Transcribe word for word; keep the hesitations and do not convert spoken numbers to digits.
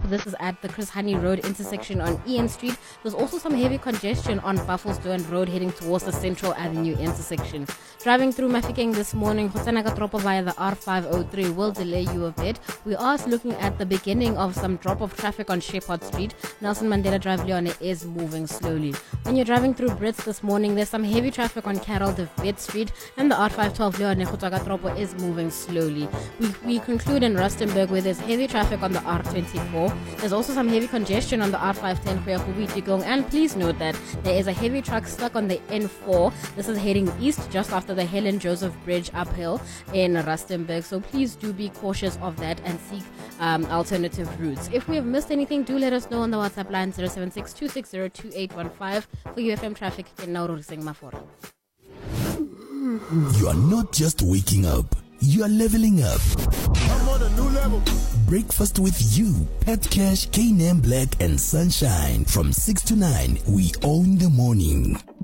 This is at the Chris Hani Road intersection on Ian Street. There's also some heavy congestion on Buffelsdorp Road heading towards the Central Avenue intersection. Driving through Mafikeng this morning, Kgotsanakatropo via the R five oh three will delay you a bit. We are looking at the beginning of some drop-off traffic on Shepherd Street. Nelson Mandela Drive Leone is moving slowly. When you're driving through Brits this morning, there's some heavy traffic on Carol de Wet Street, and the R five twelve Leone Kgotsanakatropo is moving slowly. We, we conclude in Rustenburg where there's heavy traffic on the R twenty-four. There's also some heavy congestion on the R five ten Kgoyakubu-Tikong, and please note that there is a heavy truck stuck on the N four. This is heading east just after the Helen Joseph Bridge uphill in Rustenburg, so please do be cautious of that and seek um, alternative routes. If we have missed anything, do let us know on the WhatsApp line zero seven six two six zero two eight one five. For U F M traffic, in Nauru Sing Mafora. You are not just waking up, you are leveling up. I'm on a new level. Breakfast with you, Pet Cash, K N M Black and Sunshine. From six to nine, we own the morning.